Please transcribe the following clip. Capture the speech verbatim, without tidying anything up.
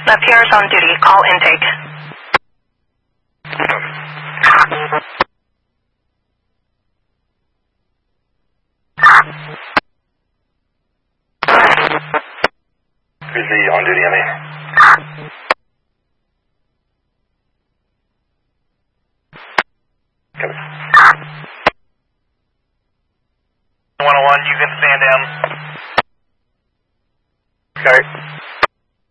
Lapierre's on duty. Call intake. Busy on duty, Emmy. one oh one, you can stand down.